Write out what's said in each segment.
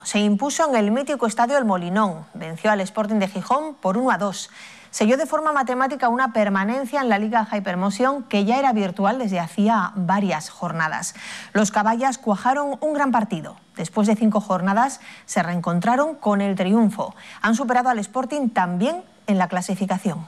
Se impuso en el mítico estadio El Molinón, venció al Sporting de Gijón por 1-2. Selló de forma matemática una permanencia en la Liga Hypermotion que ya era virtual desde hacía varias jornadas. Los caballas cuajaron un gran partido. Después de 5 jornadas se reencontraron con el triunfo. Han superado al Sporting también en la clasificación.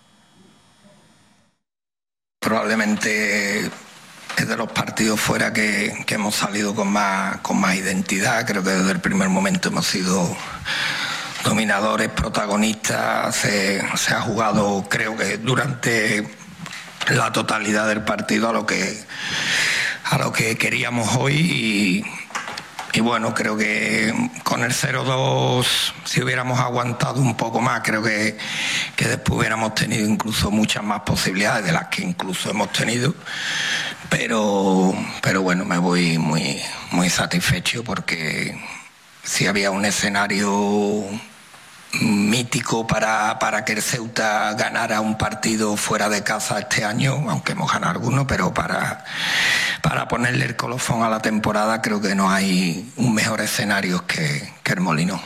Probablemente es de los partidos fuera que hemos salido con más identidad. Creo que desde el primer momento hemos sido dominadores, protagonistas. Se ha jugado, creo que durante la totalidad del partido a lo que queríamos hoy y bueno, creo que con el 0-2, si hubiéramos aguantado un poco más, creo que después hubiéramos tenido incluso muchas más posibilidades de las que incluso hemos tenido. Pero bueno, me voy muy satisfecho porque si había un escenario mítico para que el Ceuta ganara un partido fuera de casa este año, aunque hemos ganado alguno, pero para ponerle el colofón a la temporada creo que no hay un mejor escenario que el Molinón.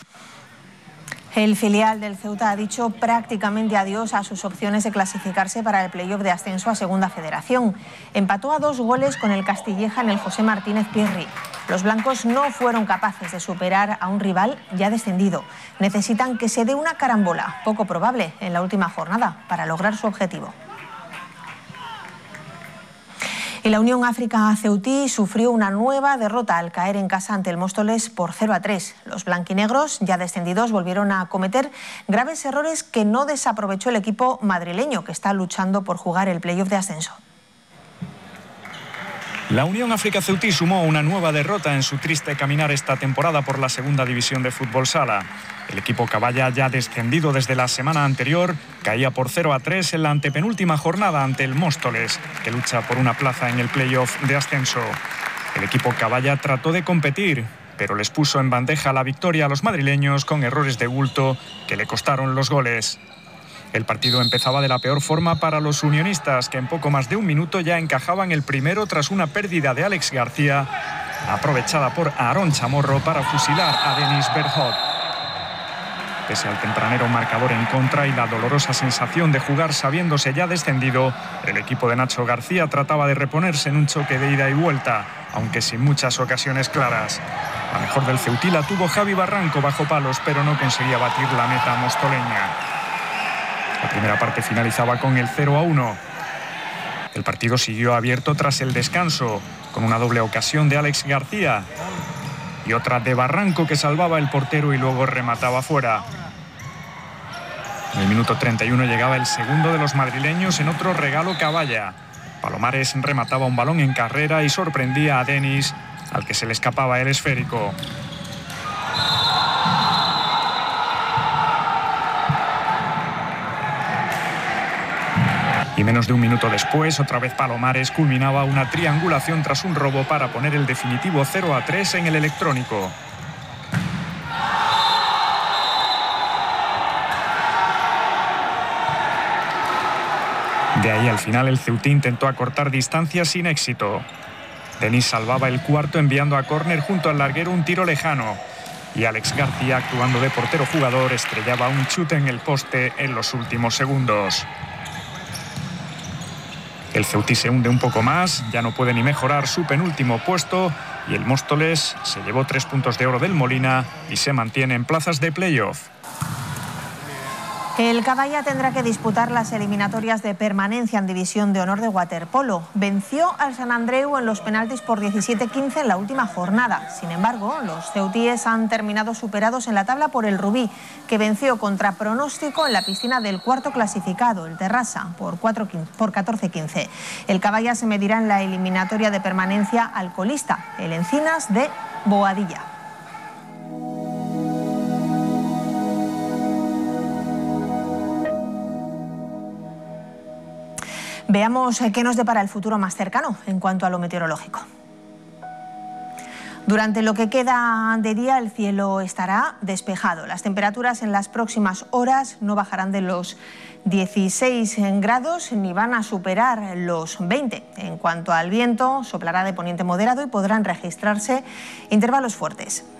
El filial del Ceuta ha dicho prácticamente adiós a sus opciones de clasificarse para el playoff de ascenso a Segunda Federación. Empató a 2 goles con el Castilleja en el José Martínez Pirri. Los blancos no fueron capaces de superar a un rival ya descendido. Necesitan que se dé una carambola, poco probable, en la última jornada para lograr su objetivo. Y la Unión África Ceutí sufrió una nueva derrota al caer en casa ante el Móstoles por 0-3. Los blanquinegros, ya descendidos, volvieron a cometer graves errores que no desaprovechó el equipo madrileño, que está luchando por jugar el playoff de ascenso. La Unión África Ceutí sumó una nueva derrota en su triste caminar esta temporada por la segunda división de fútbol sala. El equipo caballa, ya descendido desde la semana anterior, caía por 0-3 en la antepenúltima jornada ante el Móstoles, que lucha por una plaza en el playoff de ascenso. El equipo caballa trató de competir, pero les puso en bandeja la victoria a los madrileños con errores de bulto que le costaron los goles. El partido empezaba de la peor forma para los unionistas, que en poco más de un minuto ya encajaban el primero tras una pérdida de Alex García, aprovechada por Aarón Chamorro para fusilar a Denis Berhot. Pese al tempranero marcador en contra y la dolorosa sensación de jugar sabiéndose ya descendido, el equipo de Nacho García trataba de reponerse en un choque de ida y vuelta, aunque sin muchas ocasiones claras. La mejor del Ceutí la tuvo Javi Barranco bajo palos, pero no conseguía batir la meta mostoleña. La primera parte finalizaba con el 0-1. El partido siguió abierto tras el descanso, con una doble ocasión de Alex García y otra de Barranco, que salvaba el portero y luego remataba fuera. En el minuto 31 llegaba el segundo de los madrileños en otro regalo caballa. Palomares remataba un balón en carrera y sorprendía a Denis, al que se le escapaba el esférico. Y menos de un minuto después, otra vez Palomares culminaba una triangulación tras un robo para poner el definitivo 0-3 en el electrónico. De ahí al final el Ceutí intentó acortar distancias sin éxito. Denis salvaba el cuarto enviando a córner junto al larguero un tiro lejano. Y Alex García, actuando de portero jugador, estrellaba un chute en el poste en los últimos segundos. El Ceutí se hunde un poco más, ya no puede ni mejorar su penúltimo puesto y el Móstoles se llevó 3 puntos de oro del Molina y se mantiene en plazas de playoff. El Caballa tendrá que disputar las eliminatorias de permanencia en División de Honor de waterpolo. Venció al Sant Andreu en los penaltis por 17-15 en la última jornada. Sin embargo, los ceutíes han terminado superados en la tabla por el Rubí, que venció contra pronóstico en la piscina del cuarto clasificado, el Terrassa, por 14-15. El Caballa se medirá en la eliminatoria de permanencia al colista, el Encinas de Boadilla. Veamos qué nos depara el futuro más cercano en cuanto a lo meteorológico. Durante lo que queda de día el cielo estará despejado. Las temperaturas en las próximas horas no bajarán de los 16 grados ni van a superar los 20. En cuanto al viento, soplará de poniente moderado y podrán registrarse intervalos fuertes.